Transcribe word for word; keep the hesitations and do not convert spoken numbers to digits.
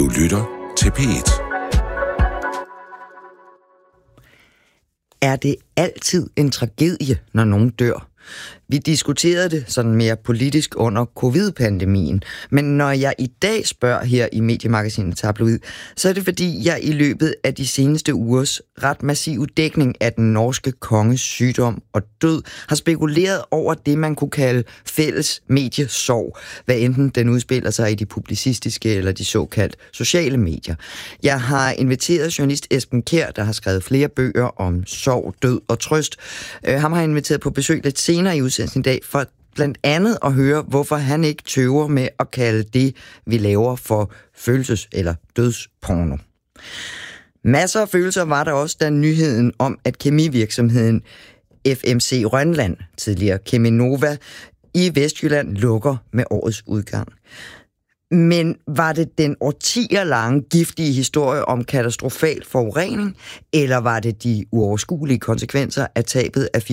lytter til P et. Er det altid en tragedie, når nogen dør? Vi diskuterede det sådan mere politisk under covid-pandemien, men når jeg i dag spørger her i mediemagasinet Tabloid, så er det fordi, jeg i løbet af de seneste ugers ret massive dækning af den norske konges sygdom og død har spekuleret over det, man kunne kalde fælles mediesorg, hvad enten den udspiller sig i de publicistiske eller de såkaldt sociale medier. Jeg har inviteret journalist Esben Kjær, der har skrevet flere bøger om sorg, død og trøst. Øh, ham har jeg inviteret på besøg lidt senere i udsendelsen i dag, for blandt andet at høre, hvorfor han ikke tøver med at kalde det, vi laver, for følelses- eller dødsporno. Masser af følelser var der også, da nyheden om, at kemivirksomheden F M C Rønland, tidligere Cheminova, i Vestjylland lukker med årets udgang. Men var det den årtier lange giftige historie om katastrofal forurening, eller var det de uoverskuelige konsekvenser af tabet af